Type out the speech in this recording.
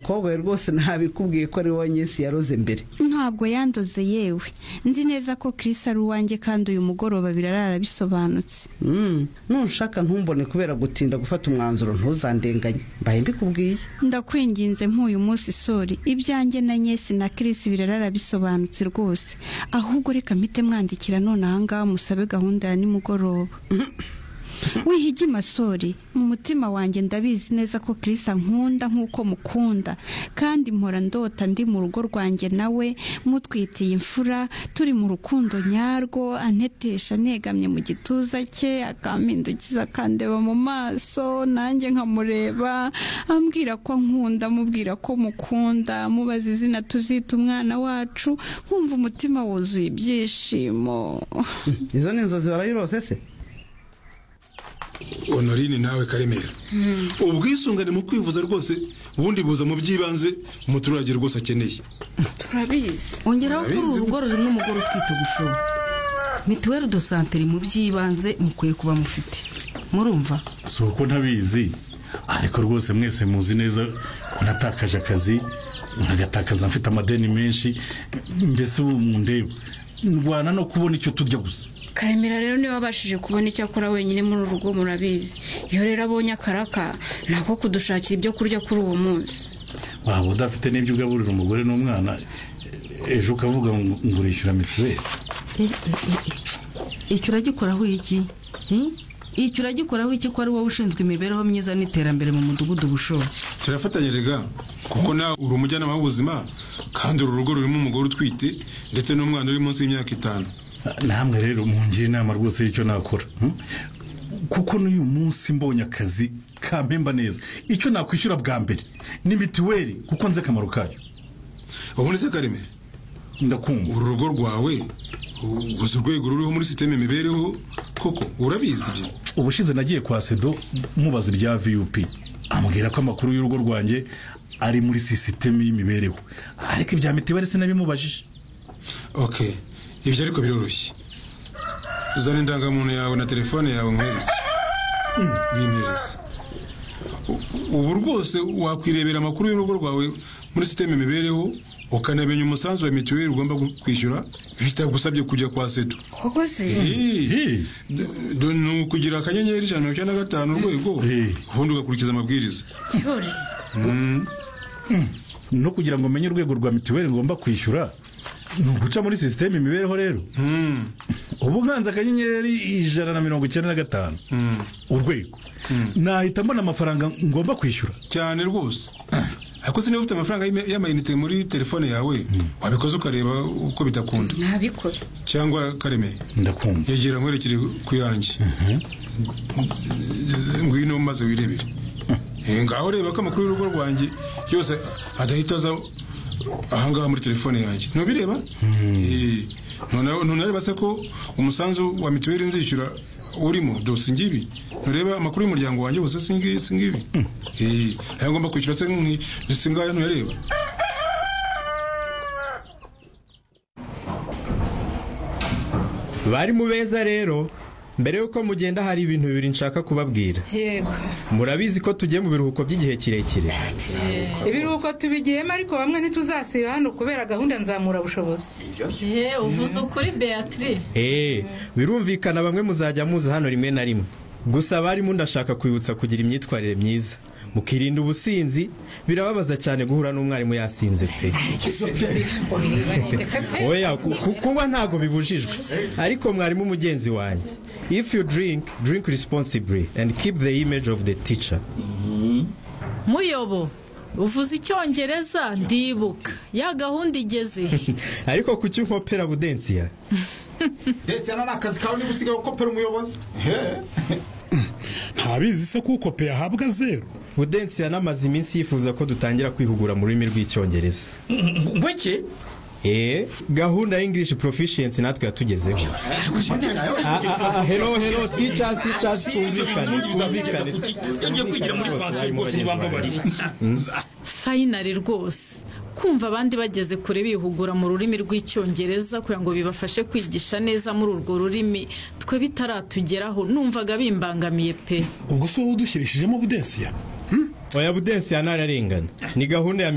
umukobwa we rwose ntabikubwiye ko ari wowe Nyesi yaroze mbere. Ntabwo yandoze yewe. Nzi neza ko Chris ari uwanjye kandi uyu mugoroba birarara bisobanutse. Nunshaka ntumbone kubera gutinda gufata umwanzuro ntuzandenganye. Mbaye mbikubwiye. Ndakwinginze nk'uyu munsi sori. Ibyanjye na Nyesi na Chris birarara bisobanutse rwose. Ahubwo reka mpite mwandikira none ahangaha musabe gahunda ya nimugoroba. Wihigi masori, mu mutima wanjye ndabizi neza ko Chris ankunda nk'uko mukunda, kandi mpora ndota ndi mu rugo rwanjye nawe mutwitiye imfura, turi mu rukundo nyarwo, antetesha negamye mu gituza cye, akampindukiza akandeba mu maso, nanjye nkamureba, ambwira ko ankunda, mubwira ko mukunda, mubaza izina tuzita umwana wacu, nkumva umutima wuzuye ibyishimo. Izo ni inzozi warayirose se? Honorine nawe Karemera. Ubwisungane mu kwivuza rwose bundi buza mu byibanze umuturage rwose akeneye. Turabizi. Ongeraho ko urugo rurimo umugore utwite ubushobo. Mituweli de santé mu byibanze mukwiye kuba mufite. Murumva? Si uko ntabizi, ariko rwose mwese muzi neza ko natakaje akazi, nkagatakaza mfite amadeni menshi, mbese ubu mundeba ndwana no kubona icyo turya gusa. Karemera rero niwe wabashije kubona icyo akora wenyine muri urugo, murabizi. Iyo rero abonye akaraka nako kudushakira ibyo kurya kuri uwo munsi. Waba udafite n'ibyo ugaburira umugore n'umwana, ejo ukavuga ngo urishyura mituweli. Icyo uragikoraho iki? Icyo uragikoraho iki ko ari wowe ushinzwe imibereho myiza n'iterambere mu mudugudu bushobo? Turafatanya rega, kuko nawe uri umujyanama w'ubuzima kandi uru rugo rurimo umugore utwite ndetse n'umwana uri munsi y'imyaka 5. Namwe rero mungira inama rwose y'icyo nakora, kuko n'uyu munsi mbonye akazi kampemba neza, icyo nakwishyura bwa mbere ni mituweli, kuko nzi akamaro kayo. Ubundi se Kareme, ndakumva uru rugo rwawe uzi urwego ruriho muri systeme imibereho koko urabizi byo? Ubushize nagiye kwa Sedo mubaza ibya VUP, ambwira ko amakuru y'urugo rwanjye ari muri systeme y'imibereho, ariko ibya mituweli sinabimubajije. Okay, ibyo ariko biroroshye. Uzana indangamuntu yawe na telefone yawe nkwereke. Bimereze. Ubu rwose wakwirebera amakuru y'urugo rwawe muri systeme imibereho, ukanamenya umusanzu wa mituweli ugomba kwishyura bitagusabye kujya kwa Sedo. Koko se? Donu kugira akanyenyeri 195 urwego, ubundi ugakurikiza amabwiriza. Cyore. No kugira ngo menye urwego rwa mituweli ngomba kwishyura, nuguca muri systeme imibereho rero. Ubu nkanza akanyenyeri 195 urwego, nahita mbona amafaranga ngomba kwishyura cyane rwose. Ariko se niba ufite amafaranga y'amayinite muri telefone yawe, wabikoze ukareba uko bitakunda. Ntabikora. Cyangwa Kareme, ndakumva, yegera nkwerekere ku yanjye. Ngwino maze wirebere. Ngaho reba ko amakuru y'urugo rwanjye yose adahita aza ahangaha muri telefone yanjye. Ntubireba? Ntunareba se ko umusanzu wa mituweli nzishyura urimo dose ngibi? Ntureba amakuru y'umuryango wanjye wose singibi? Aya ngomba kwishyura se singaya ntureba? Bari mu beza rero, mbere yuko mugenda hari ibintu bibiri nshaka kubabwira. Yego. Murabizi ko tugiye mu biruhuko by'igihe kirekire. Ibiruhuko tubigiyemo ariko bamwe ntituzasiba hano kubera gahunda nzamura bushobozi. Uvuze ukuri Beatrice. Birumvikana bamwe muzajya muza hano rimwe na rimwe. Gusa barimo ndashaka kwibutsa kugira imyitwarire myiza. Mukirinda ubusinzi, birababaza cyane guhura n'umwarimu yasinze pe. Oya, kunywa ntago bibujijwe, ariko mwarimu mugenzi wanjye. If you drink responsibly and keep the image of the teacher. Muyobo, uvuze icyongereza ndibuka. Ya gahunda igeze. Ariko kuki nkopera Budensiya? Densiya n'akazi kawe niba usigaye ukopera umuyobozi. Ntabizi se kuko pe ahabwa 0. Budensiya namaze iminsi yifuza ko dutangira kwihugura mu rurimi rw'icyongereza. Ngweke? Gahunda English proficiency natwe yatugezeho. Hello teachers twumvikane. Yagiye kwigira muri pansiyo rwose nibambabarira. Finally rwose kumva abandi bageze kure bihugura mu rurimi rw'icyongereza kugira ngo bibafashe kwigisha neza muri urwo rurimi, twe bitaratugeraho numvaga bimbangamiye pe. Ubwo se wowe udushyirishijemo Budensiya? Oya Budensiya nararengana. Ni gahunda ya